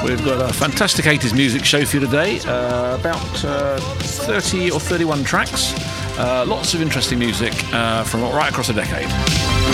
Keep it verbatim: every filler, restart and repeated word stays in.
We've got a fantastic eighties music show for you today. Uh, about uh, thirty or thirty-one tracks. Uh, lots of interesting music uh, from right across the decade.